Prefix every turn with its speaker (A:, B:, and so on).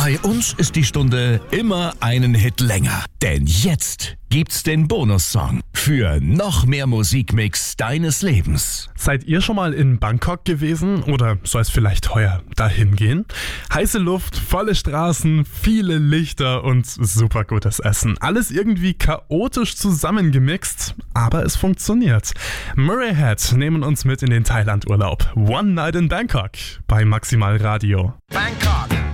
A: Bei uns ist die Stunde immer einen Hit länger. Denn jetzt gibt's den Bonussong für noch mehr Musikmix deines Lebens.
B: Seid ihr schon mal in Bangkok gewesen oder soll es vielleicht heuer dahin gehen? Heiße Luft, volle Straßen, viele Lichter und super gutes Essen. Alles irgendwie chaotisch zusammengemixt, aber es funktioniert. Murray Head nehmen uns mit in den Thailand-Urlaub. One Night in Bangkok bei Maximal Radio.
C: Bangkok